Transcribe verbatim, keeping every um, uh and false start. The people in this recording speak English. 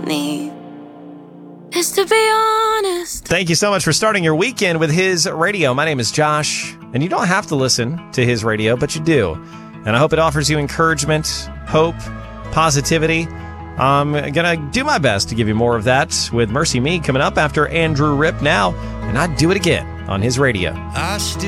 me is to be honest. Thank you so much for starting your weekend with His Radio. My name is Josh, and you don't have to listen to His Radio, but you do. And I hope it offers you encouragement, hope, positivity. I'm going to do my best to give you more of that with Mercy Me coming up after Andrew Ripp now, and I do it again on His Radio. I still